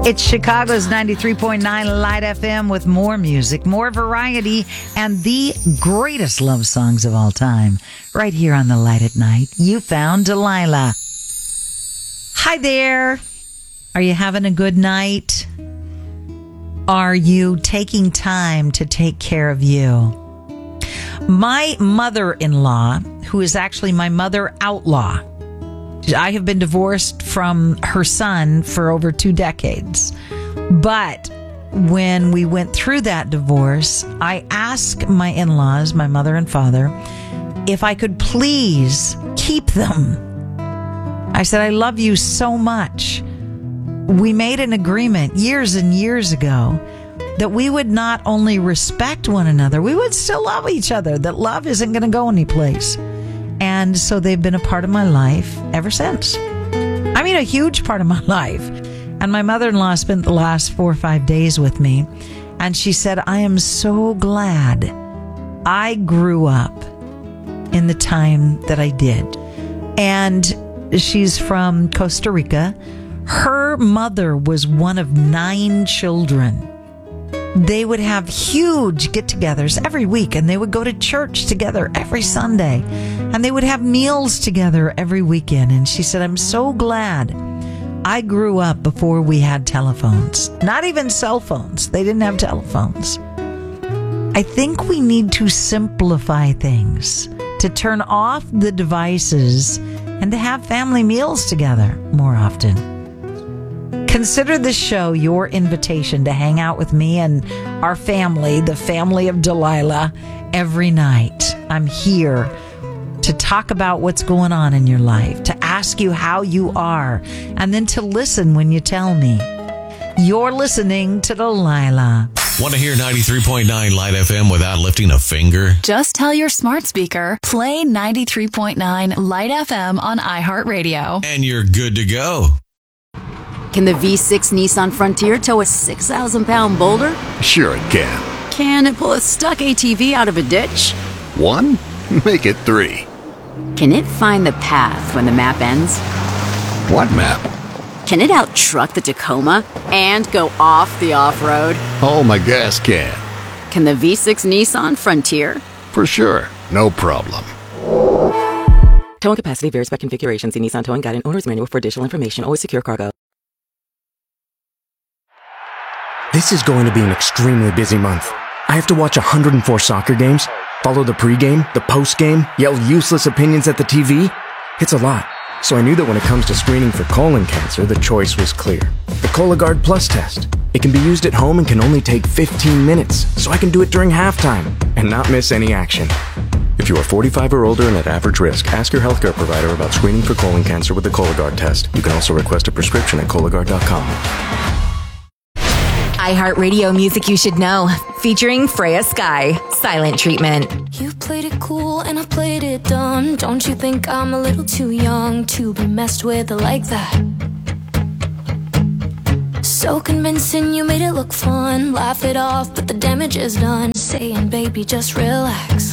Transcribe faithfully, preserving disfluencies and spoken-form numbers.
It's Chicago's ninety-three point nine Light F M with more music, more variety, and the greatest love songs of all time. Right here on the Light at Night, you found Delilah. Hi there. Are you having a good night? Are you taking time to take care of you? My mother-in-law, who is actually my mother outlaw, I have been divorced from her son for over two decades. But when we went through that divorce, I asked my in-laws, my mother and father, if I could please keep them. I said, I love you so much. We made an agreement years and years ago that we would not only respect one another, we would still love each other, that love isn't going to go anyplace. And so they've been a part of my life ever since. I mean, a huge part of my life. And my mother-in-law spent the last four or five days with me. And she said, I am so glad I grew up in the time that I did. And she's from Costa Rica. Her mother was one of nine children. They would have huge get-togethers every week, and they would go to church together every Sunday, and they would have meals together every weekend. And she said, I'm so glad I grew up before we had telephones, not even cell phones. They didn't have telephones. I think we need to simplify things, to turn off the devices and to have family meals together more often. Consider this show your invitation to hang out with me and our family, the family of Delilah, every night. I'm here to talk about what's going on in your life, to ask you how you are, and then to listen when you tell me. You're listening to Delilah. Want to hear ninety-three point nine Light F M without lifting a finger? Just tell your smart speaker, play ninety-three point nine Light F M on iHeartRadio. And you're good to go. Can the V six Nissan Frontier tow a six thousand pound boulder? Sure it can. Can it pull a stuck A T V out of a ditch? One? Make it three. Can it find the path when the map ends? What map? Can it out-truck the Tacoma and go off the off-road? Oh, my gas can. Can the V six Nissan Frontier? For sure. No problem. Towing capacity varies by configuration. See Nissan Towing Guide and Owner's Manual for additional information. Always secure cargo. This is going to be an extremely busy month. I have to watch one hundred four soccer games, follow the pregame, the postgame, yell useless opinions at the T V. It's a lot. So I knew that when it comes to screening for colon cancer, the choice was clear. The Cologuard Plus test. It can be used at home and can only take fifteen minutes, so I can do it during halftime and not miss any action. If you are forty-five or older and at average risk, ask your healthcare provider about screening for colon cancer with the Cologuard test. You can also request a prescription at Cologuard dot com. iHeartRadio Music You Should Know, featuring Freya Sky, Silent Treatment. You played it cool and I played it dumb. Don't you think I'm a little too young to be messed with like that? So convincing, you made it look fun. Laugh it off, but the damage is done. Saying, baby, just relax.